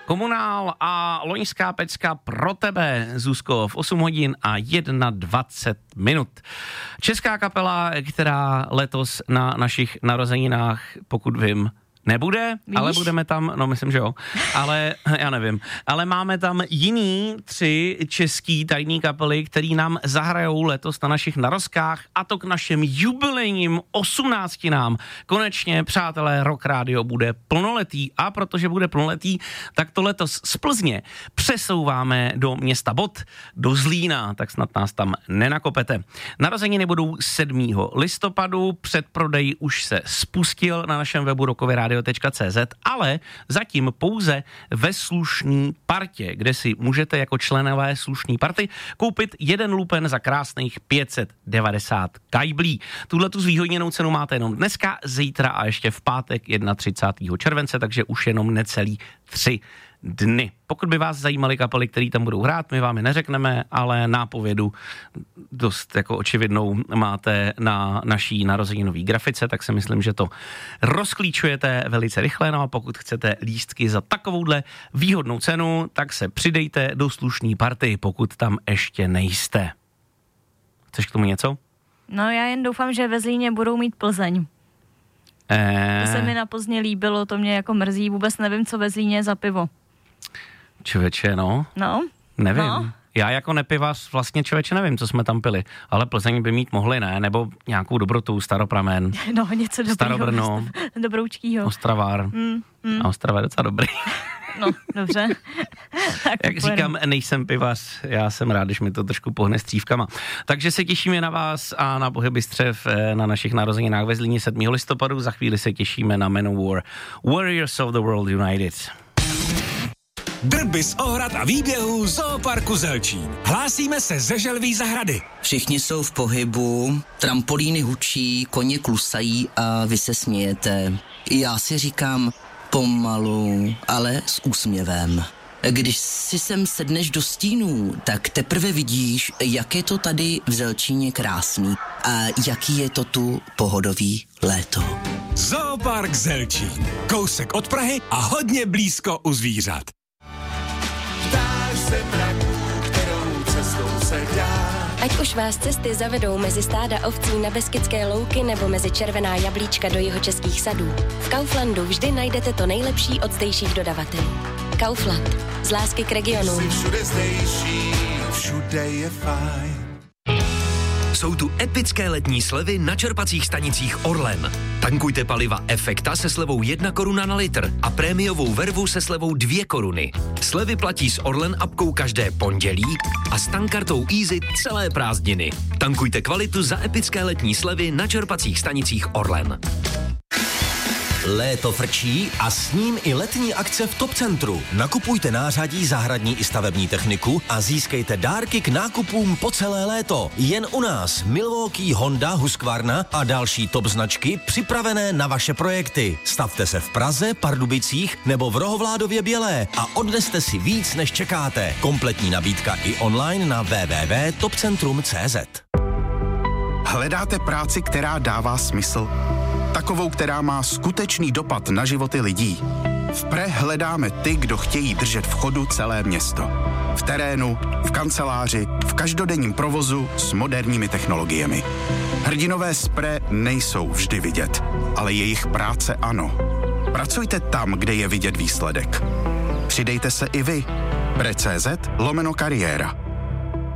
Komunál a loňská pecka pro tebe, Zuzko, v 8 hodin a 21 minut. Česká kapela, která letos na našich narozeninách, pokud vím, nebude, ale budeme tam, no myslím, že jo, ale já nevím. Ale máme tam jiný 3 český tajný kapely, který nám zahrajou letos na našich narozkách, a to k našim jubilejním 18. Konečně, přátelé, Rock Radio bude plnoletý, a protože bude plnoletý, tak to letos z Plzně přesouváme do města Bod, do Zlína, tak snad nás tam nenakopete. Narozeniny budou 7. listopadu, předprodej už se spustil na našem webu rockovyradio.cz, ale zatím pouze ve slušný partě, kde si můžete jako členové slušný party koupit jeden lupen za krásných 590 kajblí. Tuhletu zvýhodněnou cenu máte jenom dneska, zítra a ještě v pátek 31. července, takže už jenom necelý 3 dny. Pokud by vás zajímaly kapely, které tam budou hrát, my vám je neřekneme, ale nápovědu dost jako očividnou máte na naší narozeninové grafice, tak si myslím, že to rozklíčujete velice rychle. No a pokud chcete lístky za takovouhle výhodnou cenu, tak se přidejte do slušný party, pokud tam ještě nejste. Chceš k tomu něco? No, já jen doufám, že ve Zlíně budou mít Plzeň. To se mi na Plzně líbilo, to mě jako mrzí, vůbec nevím, co ve Zlíně za pivo. Člověče, no. Nevím. No. Já jako nepivař vlastně, člověče, nevím, co jsme tam pili, ale Plzeň by mít mohli, ne? Nebo nějakou dobrotu, Staropramen. No, něco dobrýho. Starobrno. Dobroučkýho. Ostravár. A Ostrava je docela dobrý. No, dobře. Tak jak říkám, nejsem pivař, já jsem rád, když mi to trošku pohne střívkama. Takže se těšíme na vás a na pohyby střev na našich narozeninách ve Zlíně 7. listopadu. Za chvíli se těšíme na Manowar, Warriors of the World United. Drby z ohrad a výběhů Zooparku Zelčín. Hlásíme se ze Želví zahrady. Všichni jsou v pohybu, trampolíny hučí, koně klusají a vy se smějete. Já si říkám pomalu, ale s úsměvem. Když si sem sedneš do stínů, tak teprve vidíš, jak je to tady v Zelčíně krásný a jaký je to tu pohodový léto. Zoopark Zelčín. Kousek od Prahy a hodně blízko u zvířat. Se mraků, kterou cestou se dá. Ať už vás cesty zavedou mezi stáda ovcí na Beskydské louky nebo mezi červená jablíčka do jihočeských sadů, v Kauflandu vždy najdete to nejlepší od zdejších dodavatelů. Kaufland. Z lásky k regionu. Jsi všude zdejší, všude je fajn. Jsou tu epické letní slevy na čerpacích stanicích Orlen. Tankujte paliva Efekta se slevou 1 koruna na litr a prémiovou vervu se slevou 2 koruny. Slevy platí s Orlen apkou každé pondělí a s tankkartou Easy celé prázdniny. Tankujte kvalitu za epické letní slevy na čerpacích stanicích Orlen. Léto frčí a s ním i letní akce v Top Centru. Nakupujte nářadí, zahradní i stavební techniku a získejte dárky k nákupům po celé léto. Jen u nás Milwaukee, Honda, Husqvarna a další top značky připravené na vaše projekty. Stavte se v Praze, Pardubicích nebo v Rohovládově Bělé a odneste si víc, než čekáte. Kompletní nabídka i online na www.topcentrum.cz. Hledáte práci, která dává smysl? Takovou, která má skutečný dopad na životy lidí. V PRE hledáme ty, kdo chtějí držet v chodu celé město. V terénu, v kanceláři, v každodenním provozu s moderními technologiemi. Hrdinové z PRE nejsou vždy vidět, ale jejich práce ano. Pracujte tam, kde je vidět výsledek. Přidejte se i vy. PRE.cz/kariéra.